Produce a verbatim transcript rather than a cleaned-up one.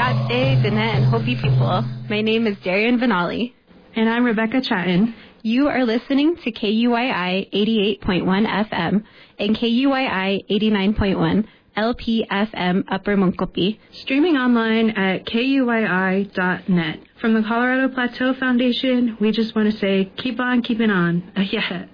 Ayate, Dinet, and Hopi people. My name is Darian Vanali. And I'm Rebecca Chatton. You are listening to K U I I eighty-eight point one F M and K U I I eighty-nine point one L P F M Upper Montgomery. Streaming online at K U I I dot net. From the Colorado Plateau Foundation, we just want to say, keep on keeping on. Yeah.